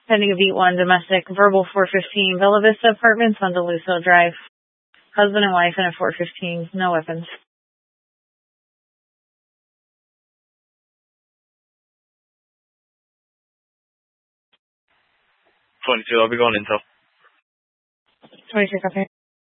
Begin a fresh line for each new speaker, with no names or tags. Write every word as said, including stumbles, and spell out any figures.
Pending a beat one, domestic, verbal four fifteen, Bella Vista Apartments on Deluso Drive. Husband and wife in a four fifteen, no weapons.
twenty-two, I'll be going until.
twenty-two, copy.